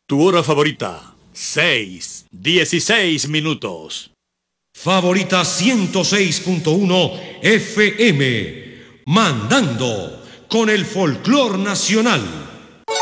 Tu hora favorita, 6:16. Favorita 106.1 FM, mandando con el folclor nacional.